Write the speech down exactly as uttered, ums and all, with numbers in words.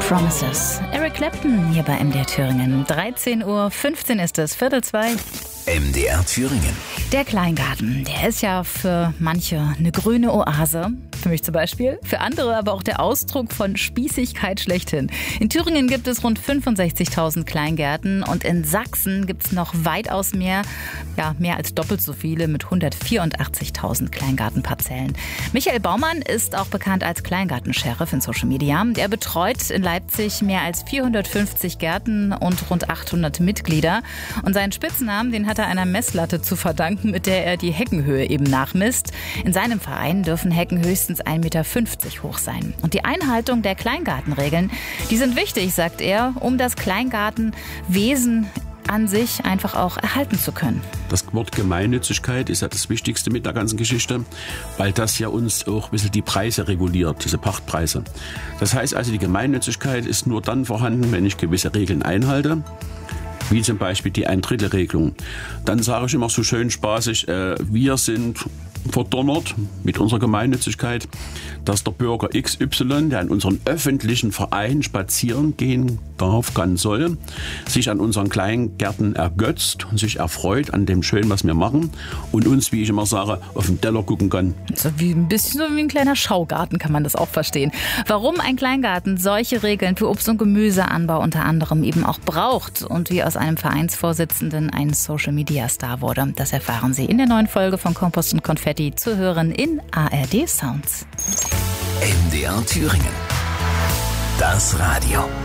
Promises. Eric Clapton hier bei M D R Thüringen. dreizehn Uhr fünfzehn ist es, Viertel zwei. M D R Thüringen. Der Kleingarten, der ist ja für manche eine grüne Oase. Für mich zum Beispiel, für andere aber auch der Ausdruck von Spießigkeit schlechthin. In Thüringen gibt es rund fünfundsechzigtausend Kleingärten und in Sachsen gibt es noch weitaus mehr, ja mehr als doppelt so viele mit hundertvierundachtzigtausend Kleingartenparzellen. Michael Baumann ist auch bekannt als Kleingarten-Sheriff in Social Media. Er betreut in Leipzig mehr als vierhundertfünfzig Gärten und rund achthundert Mitglieder. Und seinen Spitznamen, den hat er einer Messlatte zu verdanken, mit der er die Heckenhöhe eben nachmisst. In seinem Verein dürfen Hecken höchstens ein Meter fünfzig hoch sein. Und die Einhaltung der Kleingartenregeln, die sind wichtig, sagt er, um das Kleingartenwesen an sich einfach auch erhalten zu können. Das Wort Gemeinnützigkeit ist ja das Wichtigste mit der ganzen Geschichte, weil das ja uns auch ein bisschen die Preise reguliert, diese Pachtpreise. Das heißt also, die Gemeinnützigkeit ist nur dann vorhanden, wenn ich gewisse Regeln einhalte, wie zum Beispiel die Ein-Drittel-Regelung. Dann sage ich immer so schön spaßig, äh, wir sind verdonnert mit unserer Gemeinnützigkeit, dass der Bürger X Y, der in unseren öffentlichen Verein spazieren gehen darf, kann, soll, sich an unseren Kleingärten ergötzt und sich erfreut an dem Schönen, was wir machen und uns, wie ich immer sage, auf den Teller gucken kann. So wie ein bisschen so wie ein kleiner Schaugarten kann man das auch verstehen. Warum ein Kleingarten solche Regeln für Obst- und Gemüseanbau unter anderem eben auch braucht und wie aus einem Vereinsvorsitzenden ein Social-Media-Star wurde, das erfahren Sie in der neuen Folge von Kompost und Konfetti zu hören in A R D Sounds. M D R Thüringen. Das Radio.